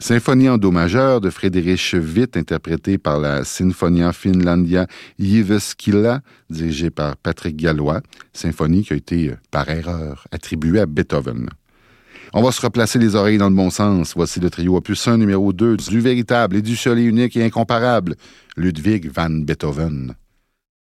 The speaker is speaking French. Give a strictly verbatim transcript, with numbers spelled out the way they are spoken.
Symphonie en do majeur de Friedrich Witt, interprétée par la Sinfonia Finlandia Jyväskylä, dirigée par Patrick Gallois. Symphonie qui a été, par erreur, attribuée à Beethoven. On va se replacer les oreilles dans le bon sens. Voici le trio opus un numéro deux du véritable et du seul et unique et incomparable Ludwig van Beethoven.